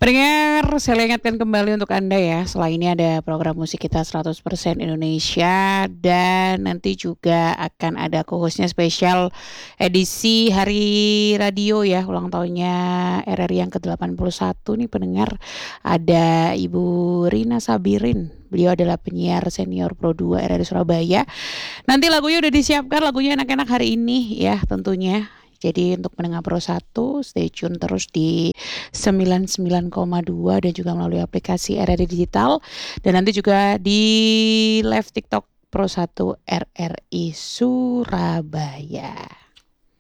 Pendengar, saya ingatkan kembali untuk Anda ya, setelah ini ada program musik kita 100% Indonesia dan nanti juga akan ada co-hostnya spesial edisi Hari Radio ya, ulang tahunnya RRI yang ke-81 nih pendengar. Ada Ibu Rina Sabirin, beliau adalah penyiar senior Pro 2 RRI Surabaya. Nanti lagunya udah disiapkan, lagunya enak-enak hari ini ya tentunya. Jadi untuk pendengar Pro 1 stay tune terus di 99,2 dan juga melalui aplikasi RRI Digital dan nanti juga di live TikTok Pro 1 RRI Surabaya.